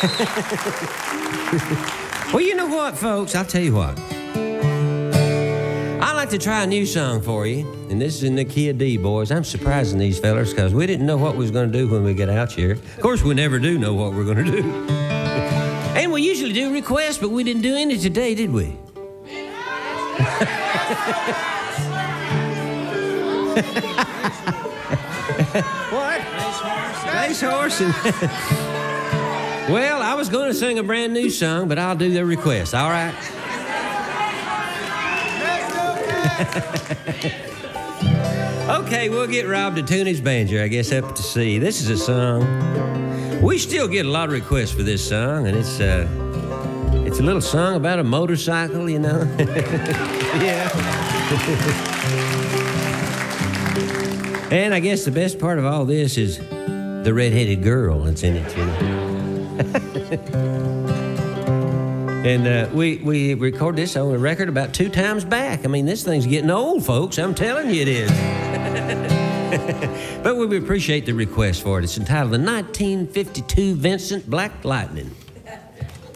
Well, you know what, folks? I'll tell you what. I'd like to try a new song for you, and this is in the key of D, boys. I'm surprising these fellers because we didn't know what we was going to do when we get out here. Of course, we never do know what we're going to do. And we usually do requests, but we didn't do any today, did we? What? Racehorse. Well, I was going to sing a brand new song, but I'll do the request, all right? Okay, we'll get Rob to tune his banjo, I guess, up to C. This is a song. We still get a lot of requests for this song, and it's a little song about a motorcycle, you know? Yeah. And I guess the best part of all this is the red-headed girl that's in it, you know? And we record this on a record about 2 times back. I mean, this thing's getting old, folks. I'm telling you it is. But we appreciate the request for it. It's entitled The 1952 Vincent Black Lightning.